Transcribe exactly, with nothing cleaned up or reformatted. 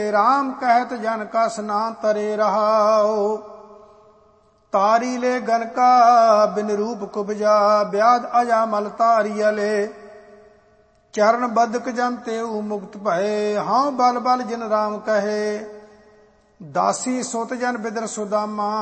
राम कहत जन का स्नान तरे रहाओ। तारी ले गन का बिन रूप कुबजा ब्याद अजामल तारियले। चरण बदक जन तेऊ मुक्त भये हाँ बल बल जिन राम कहे। दासी सुत जन बिदर सुदामा